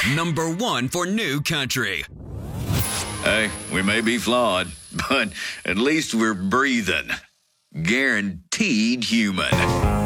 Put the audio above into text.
Number 1 for New Country. Hey, we may be flawed, but at least we're breathing. Guaranteed human.